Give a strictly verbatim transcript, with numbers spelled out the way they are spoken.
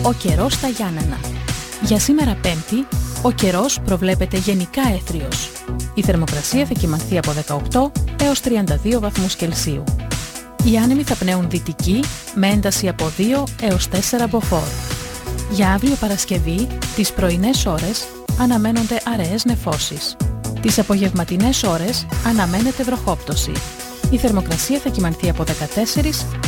Ο καιρός στα Γιάννενα. Για σήμερα Πέμπτη, ο καιρός προβλέπεται γενικά έθριος. Η θερμοκρασία θα κυμανθεί από δεκαοκτώ έως τριάντα δύο βαθμούς Κελσίου. Οι άνεμοι θα πνέουν δυτικοί με ένταση από δύο έως τέσσερα μποφόρ. Για αύριο Παρασκευή, τις πρωινές ώρες αναμένονται αραιές νεφώσεις. Τις απογευματινές ώρες αναμένεται βροχόπτωση. Η θερμοκρασία θα κυμανθεί από δεκατέσσερα